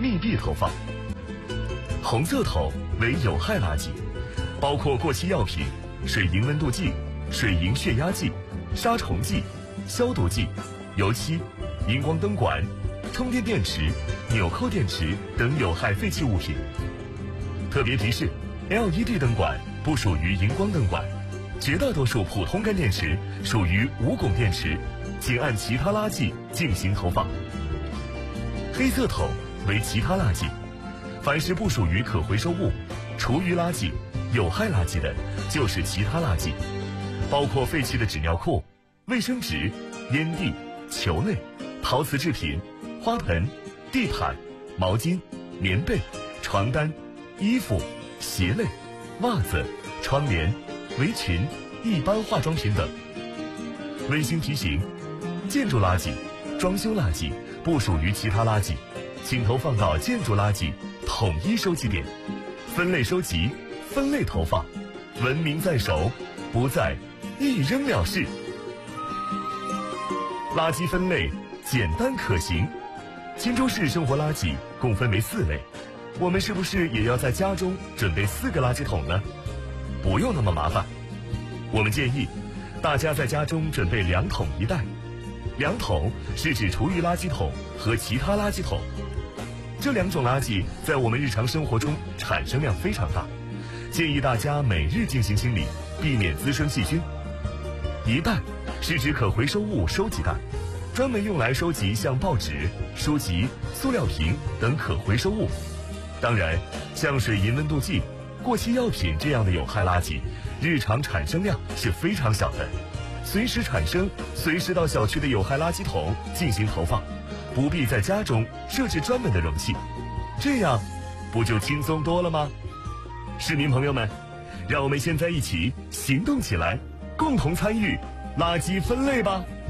密闭投放。红色桶为有害垃圾，包括过期药品、水银温度计、水银血压计、杀虫剂、消毒剂、油漆、荧光灯管、充电电池、纽扣电池等有害废弃物品。特别提示 ：LED 灯管不属于荧光灯管，绝大多数普通干电池属于无汞电池，请按其他垃圾进行投放。黑色桶为其他垃圾，凡是不属于可回收物、厨余垃圾、有害垃圾的，就是其他垃圾，包括废弃的纸尿裤、卫生纸、烟蒂、球类、陶瓷制品、花盆、地毯、毛巾、棉被、床单、衣服、鞋类、袜子、窗帘、围裙、一般化妆品等。温馨提醒：建筑垃圾、装修垃圾不属于其他垃圾，请投放到建筑垃圾统一收集点，分类收集，分类投放，文明在手，不再一扔了事。垃圾分类简单可行。荆州市生活垃圾共分为4类，我们是不是也要在家中准备4个垃圾桶呢？不用那么麻烦，我们建议大家在家中准备2桶1袋。2桶是指厨余垃圾桶和其他垃圾桶，这2种垃圾在我们日常生活中产生量非常大，建议大家每日进行清理，避免滋生细菌。1袋是指可回收物收集袋，专门用来收集像报纸、书籍、塑料瓶等可回收物。当然，像水银温度计、过期药品这样的有害垃圾，日常产生量是非常小的，随时产生，随时到小区的有害垃圾桶进行投放，不必在家中设置专门的容器，这样不就轻松多了吗？市民朋友们，让我们现在一起行动起来，共同参与垃圾分类吧。